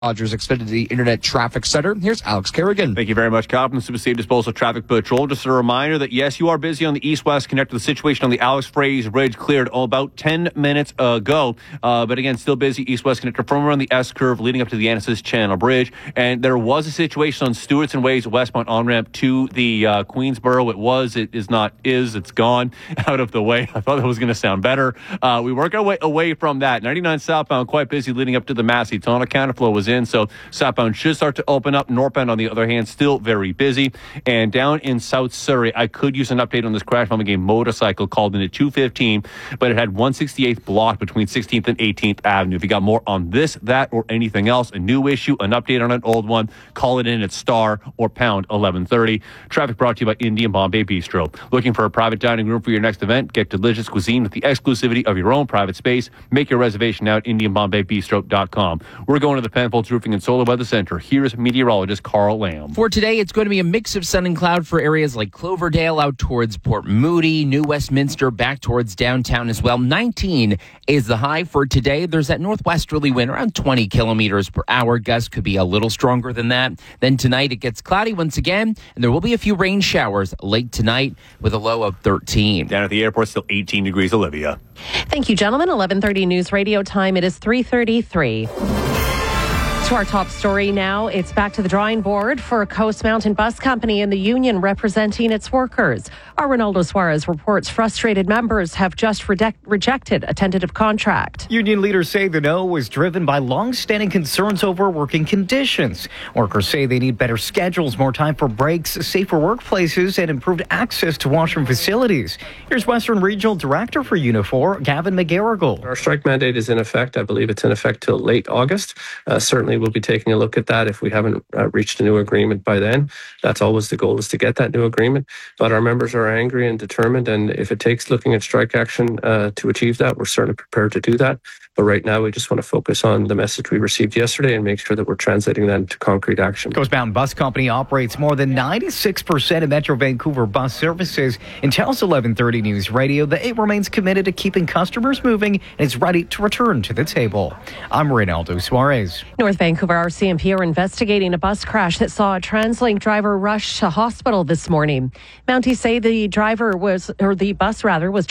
Rogers Xfinity Internet Traffic Center. Here's Alex Kerrigan. Thank you very much, Kyle, from the Super Safe Disposal Traffic Patrol. Just a reminder that, yes, you are busy on the east-west connector. The situation on the Alex Fraze Bridge cleared about 10 minutes ago. But again, still busy east-west connector from around the S-curve leading up to the Annacis Channel Bridge. And there was a situation on Stewartson Way's westbound on-ramp to the Queensboro. It's gone out of the way. I thought that was going to sound better. We work our way away from that. 99 southbound, quite busy leading up to the Massey Tunnel. Counterflow was in, so southbound should start to open up. Northbound, on the other hand, still very busy. And down in South Surrey, I could use an update on this crash from a motorcycle called in at 215, but it had 168th blocked between 16th and 18th Avenue. If you got more on this, that, or anything else, a new issue, an update on an old one, call it in at star or pound 1130. Traffic brought to you by Indian Bombay Bistro. Looking for a private dining room for your next event? Get delicious cuisine with the exclusivity of your own private space. Make your reservation now at IndianBombayBistro.com. We're going to the Penfolds Roofing and Solar Weather Center. Here's meteorologist Carl Lamb. For today, it's going to be a mix of sun and cloud for areas like Cloverdale out towards Port Moody, New Westminster back towards downtown as well. 19 is the high for today. There's that northwesterly wind around 20 kilometers per hour. Gusts could be a little stronger than that. Then tonight, it gets cloudy once again, and there will be a few rain showers late tonight with a low of 13. Down at the airport, still 18 degrees. Olivia. Thank you, gentlemen. 11:30 News Radio time. It is 3:33. To our top story now, it's back to the drawing board for Coast Mountain Bus Company and the union representing its workers. Our Ronaldo Suarez reports frustrated members have just rejected a tentative contract. Union leaders say the no was driven by long-standing concerns over working conditions. Workers say they need better schedules, more time for breaks, safer workplaces, and improved access to washroom facilities. Here's Western Regional Director for Unifor, Gavin McGarrigle. Our strike mandate is in effect. I believe it's in effect till late August. Certainly we'll be taking a look at that if we haven't reached a new agreement by then. That's always the goal, is to get that new agreement. But our members are angry and determined, and if it takes looking at strike action to achieve that, we're certainly prepared to do that. But right now, we just want to focus on the message we received yesterday and make sure that we're translating that into concrete action. Coast Mountain Bus Company operates more than 96% of Metro Vancouver bus services. And tells 1130 News Radio that it remains committed to keeping customers moving and is ready to return to the table. I'm Ronaldo Suarez. North Vancouver RCMP are investigating a bus crash that saw a TransLink driver rush to hospital this morning. Mounties say the bus was